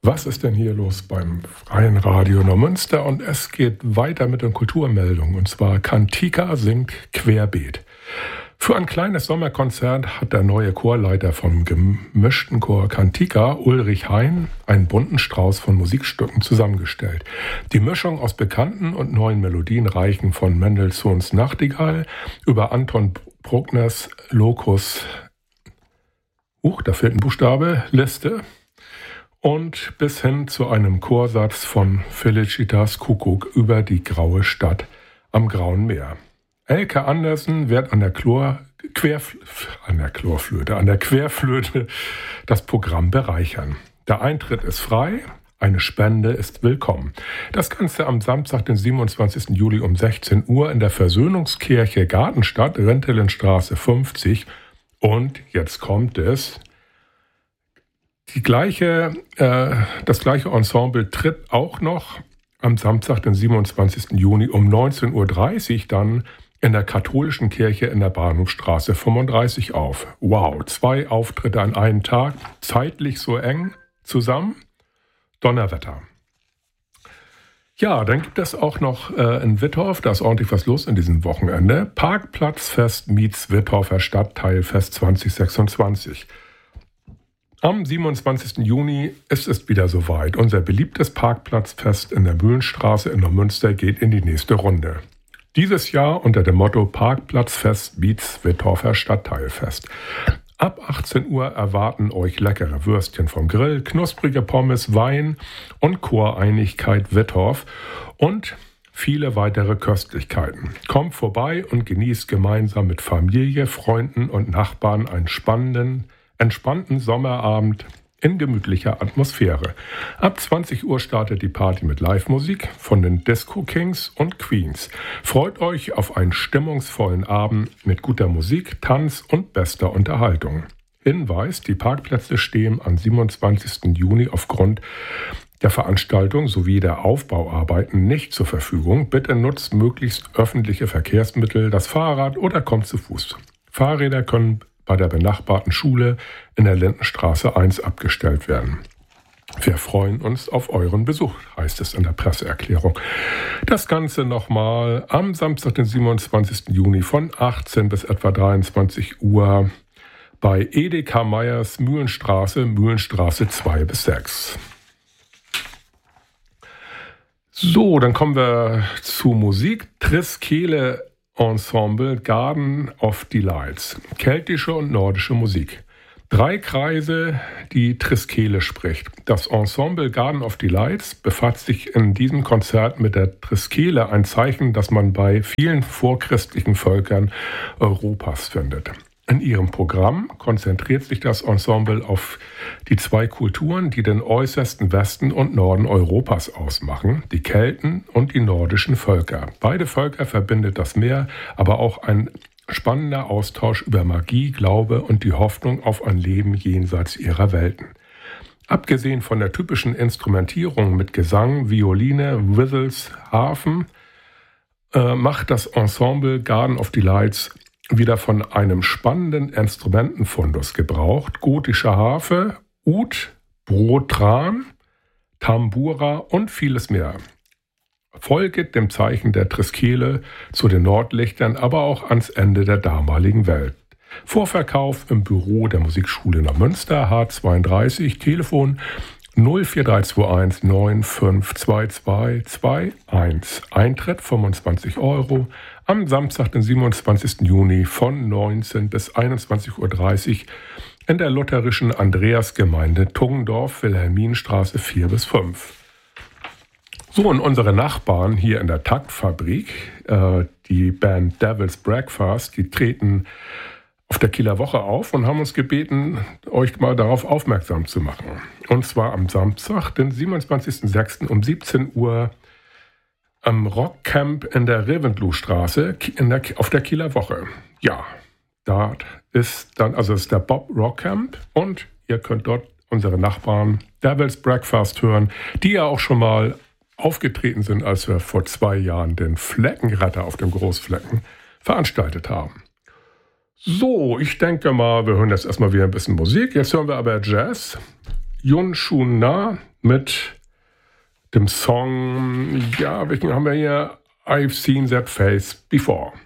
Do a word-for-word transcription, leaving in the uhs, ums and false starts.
Was ist denn hier los beim Freien Radio Neumünster? Und es geht weiter mit den Kulturmeldungen. Und zwar Cantica singt Querbeet. Für ein kleines Sommerkonzert hat der neue Chorleiter vom gemischten Chor Cantica, Ulrich Hein, einen bunten Strauß von Musikstücken zusammengestellt. Die Mischung aus bekannten und neuen Melodien reichen von Mendelssohns Nachtigall über Anton Bruckners Locus, uh, da fehlt ein Buchstabe, Liste, und bis hin zu einem Chorsatz von Felicitas Kuckuck über die graue Stadt am Grauen Meer. Elke Andersen wird an der, Chlor, Querf, an der Chlorflöte, an der Querflöte das Programm bereichern. Der Eintritt ist frei, eine Spende ist willkommen. Das Ganze am Samstag, den siebenundzwanzigsten Juli um sechzehn Uhr in der Versöhnungskirche Gartenstadt, Rentelenstraße fünfzig. Und jetzt kommt es. Die gleiche, äh, das gleiche Ensemble tritt auch noch am Samstag, den siebenundzwanzigsten Juni um neunzehn Uhr dreißig dann in der katholischen Kirche in der Bahnhofstraße fünfunddreißig auf. Wow, zwei Auftritte an einem Tag, zeitlich so eng zusammen. Donnerwetter. Ja, dann gibt es auch noch äh, in Wittorf, da ist ordentlich was los in diesem Wochenende. Parkplatzfest meets Wittorfer Stadtteilfest zwanzig sechsundzwanzig. Am siebenundzwanzigsten Juni ist es wieder soweit. Unser beliebtes Parkplatzfest in der Mühlenstraße in Neumünster geht in die nächste Runde. Dieses Jahr unter dem Motto Parkplatzfest meets Wittorfer Stadtteilfest. Ab achtzehn Uhr erwarten euch leckere Würstchen vom Grill, knusprige Pommes, Wein und Choreinigkeit Wittorf und viele weitere Köstlichkeiten. Kommt vorbei und genießt gemeinsam mit Familie, Freunden und Nachbarn einen spannenden entspannten Sommerabend in gemütlicher Atmosphäre. Ab zwanzig Uhr startet die Party mit Live-Musik von den Disco Kings und Queens. Freut euch auf einen stimmungsvollen Abend mit guter Musik, Tanz und bester Unterhaltung. Hinweis, die Parkplätze stehen am siebenundzwanzigsten Juni aufgrund der Veranstaltung sowie der Aufbauarbeiten nicht zur Verfügung. Bitte nutzt möglichst öffentliche Verkehrsmittel, das Fahrrad oder kommt zu Fuß. Fahrräder können bei der benachbarten Schule in der Lindenstraße eins abgestellt werden. Wir freuen uns auf euren Besuch, heißt es in der Presseerklärung. Das Ganze nochmal am Samstag, den siebenundzwanzigsten Juni von achtzehn bis etwa dreiundzwanzig Uhr bei Edeka Meyers Mühlenstraße, Mühlenstraße zwei bis sechs. So, dann kommen wir zu Musik. Triskele Ensemble Garden of Delights. Keltische und nordische Musik. Drei Kreise, die Triskele spricht. Das Ensemble Garden of Delights befasst sich in diesem Konzert mit der Triskele, ein Zeichen, das man bei vielen vorchristlichen Völkern Europas findet. In ihrem Programm konzentriert sich das Ensemble auf die zwei Kulturen, die den äußersten Westen und Norden Europas ausmachen, die Kelten und die nordischen Völker. Beide Völker verbindet das Meer, aber auch ein spannender Austausch über Magie, Glaube und die Hoffnung auf ein Leben jenseits ihrer Welten. Abgesehen von der typischen Instrumentierung mit Gesang, Violine, Whistles, Harfen, äh, macht das Ensemble Garden of Delights wieder von einem spannenden Instrumentenfundus gebraucht. Gotische Harfe, Ud, Brotran, Tambura und vieles mehr. Folget dem Zeichen der Triskele zu den Nordlichtern, aber auch ans Ende der damaligen Welt. Vorverkauf im Büro der Musikschule Neumünster, H zweiunddreißig, Telefon null vier drei zwei eins neun fünf zwei zwei zwei eins. Eintritt fünfundzwanzig Euro. Am Samstag, den siebenundzwanzigsten Juni von neunzehn bis einundzwanzig Uhr dreißig in der lutherischen Andreasgemeinde Tuggendorf, Wilhelminstraße vier bis fünf. So, und unsere Nachbarn hier in der Taktfabrik, äh, die Band Devil's Breakfast, die treten auf der Kieler Woche auf und haben uns gebeten, euch mal darauf aufmerksam zu machen. Und zwar am Samstag, den siebenundzwanzigsten sechsten um siebzehn Uhr am Rockcamp in der Reventlow-Straße in der, auf der Kieler Woche. Ja, da ist dann, also ist der Bob Rockcamp und ihr könnt dort unsere Nachbarn Devil's Breakfast hören, die ja auch schon mal aufgetreten sind, als wir vor zwei Jahren den Fleckenretter auf dem Großflecken veranstaltet haben. So, ich denke mal, wir hören jetzt erstmal wieder ein bisschen Musik. Jetzt hören wir aber Jazz. Yun Shun Na, mit dem Song, ja, welchen haben wir hier? I've seen that face before.